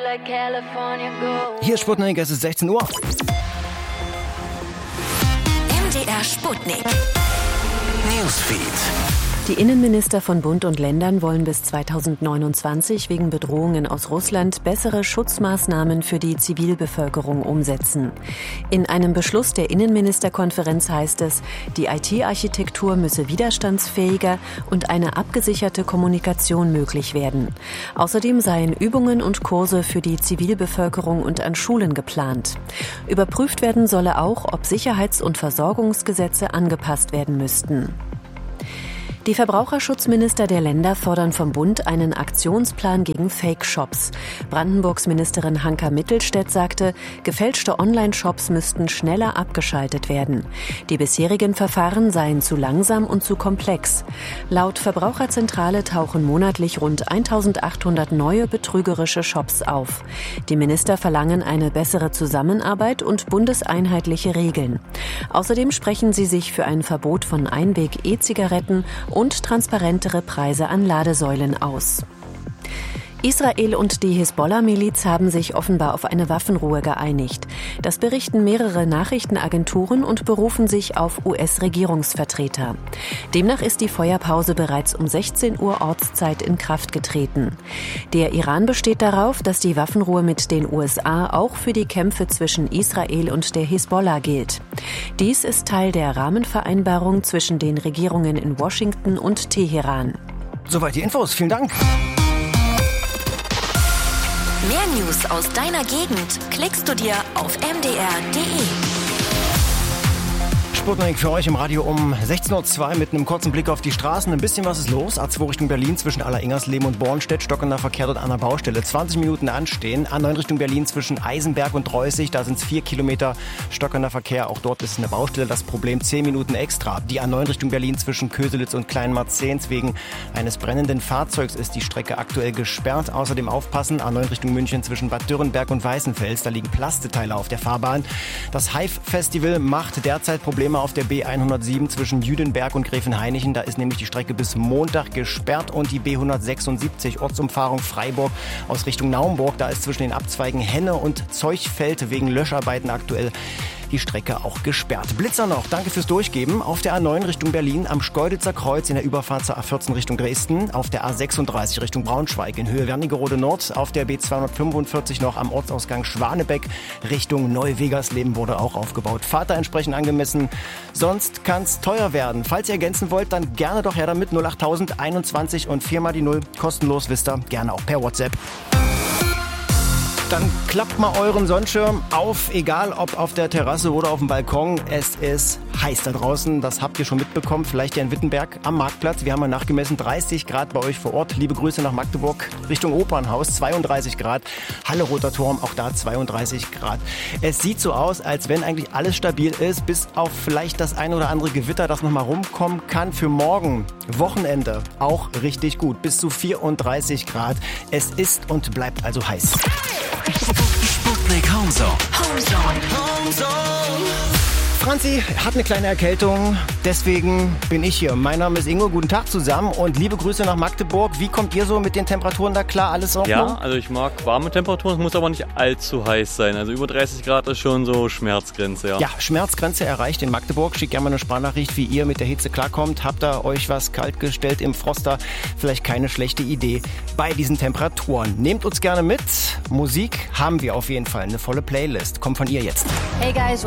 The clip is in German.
Hier ist Sputnik, es ist 16 Uhr. MDR Sputnik. Newsfeed. Die Innenminister von Bund und Ländern wollen bis 2029 wegen Bedrohungen aus Russland bessere Schutzmaßnahmen für die Zivilbevölkerung umsetzen. In einem Beschluss der Innenministerkonferenz heißt es, die IT-Architektur müsse widerstandsfähiger und eine abgesicherte Kommunikation möglich werden. Außerdem seien Übungen und Kurse für die Zivilbevölkerung und an Schulen geplant. Überprüft werden solle auch, ob Sicherheits- und Versorgungsgesetze angepasst werden müssten. Die Verbraucherschutzminister der Länder fordern vom Bund einen Aktionsplan gegen Fake-Shops. Brandenburgs Ministerin Hanka Mittelstädt sagte, gefälschte Online-Shops müssten schneller abgeschaltet werden. Die bisherigen Verfahren seien zu langsam und zu komplex. Laut Verbraucherzentrale tauchen monatlich rund 1800 neue betrügerische Shops auf. Die Minister verlangen eine bessere Zusammenarbeit und bundeseinheitliche Regeln. Außerdem sprechen sie sich für ein Verbot von Einweg-E-Zigaretten und transparentere Preise an Ladesäulen aus. Israel und die Hisbollah-Miliz haben sich offenbar auf eine Waffenruhe geeinigt. Das berichten mehrere Nachrichtenagenturen und berufen sich auf US-Regierungsvertreter. Demnach ist die Feuerpause bereits um 16 Uhr Ortszeit in Kraft getreten. Der Iran besteht darauf, dass die Waffenruhe mit den USA auch für die Kämpfe zwischen Israel und der Hisbollah gilt. Dies ist Teil der Rahmenvereinbarung zwischen den Regierungen in Washington und Teheran. Soweit die Infos. Vielen Dank. Mehr News aus deiner Gegend klickst du dir auf mdr.de. Sputnik für euch im Radio um 16.02 Uhr mit einem kurzen Blick auf die Straßen. Ein bisschen was ist los. A2 Richtung Berlin zwischen Alleringers-Lehm und Bornstedt. Stockender Verkehr dort an der Baustelle. 20 Minuten anstehen. A9 Richtung Berlin zwischen Eisenberg und Reußig. Da sind es 4 Kilometer stockender Verkehr. Auch dort ist eine Baustelle das Problem. 10 Minuten extra. Die A9 Richtung Berlin zwischen Köselitz und Kleinmarzehns. Wegen eines brennenden Fahrzeugs ist die Strecke aktuell gesperrt. Außerdem aufpassen. A9 Richtung München zwischen Bad Dürrenberg und Weißenfels. Da liegen Plasteteile auf der Fahrbahn. Das Hive-Festival macht derzeit Probleme auf der B107 zwischen Jüdenberg und Gräfenhainichen. Da ist nämlich die Strecke bis Montag gesperrt und die B176 Ortsumfahrung Freiburg aus Richtung Naumburg. Da ist zwischen den Abzweigen Henne und Zeuchfeld wegen Löscharbeiten aktuell die Strecke auch gesperrt. Blitzer noch, danke fürs Durchgeben. Auf der A9 Richtung Berlin am Schkeuditzer Kreuz in der Überfahrt zur A14 Richtung Dresden. Auf der A36 Richtung Braunschweig in Höhe Wernigerode Nord. Auf der B245 noch am Ortsausgang Schwanebeck Richtung Neu-Wegersleben wurde auch aufgebaut. Fahrt da entsprechend angemessen. Sonst kann's teuer werden. Falls ihr ergänzen wollt, dann gerne doch her damit. 08000 21 und 4 mal die 0. Kostenlos, wisst ihr. Gerne auch per WhatsApp. Dann klappt mal euren Sonnenschirm auf, egal ob auf der Terrasse oder auf dem Balkon. Es ist heiß da draußen, das habt ihr schon mitbekommen. Vielleicht ja in Wittenberg am Marktplatz. Wir haben mal nachgemessen, 30 Grad bei euch vor Ort. Liebe Grüße nach Magdeburg, Richtung Opernhaus, 32 Grad. Halle Roter Turm, auch da 32 Grad. Es sieht so aus, als wenn eigentlich alles stabil ist, bis auf vielleicht das ein oder andere Gewitter, das nochmal rumkommen kann. Für morgen, Wochenende, auch richtig gut. Bis zu 34 Grad. Es ist und bleibt also heiß. Sputnik Homezone. Franzi hat eine kleine Erkältung, deswegen bin ich hier. Mein Name ist Ingo, guten Tag zusammen und liebe Grüße nach Magdeburg. Wie kommt ihr so mit den Temperaturen da klar? Alles auch Ja, also ich mag warme Temperaturen, es muss aber nicht allzu heiß sein. Also über 30 Grad ist schon so Schmerzgrenze, ja. Ja, Schmerzgrenze erreicht in Magdeburg. Schickt gerne mal eine Sprachnachricht, wie ihr mit der Hitze klarkommt. Habt ihr euch was kalt gestellt im Froster? Vielleicht keine schlechte Idee bei diesen Temperaturen. Nehmt uns gerne mit. Musik haben wir auf jeden Fall, eine volle Playlist. Kommt von ihr jetzt. Hey guys.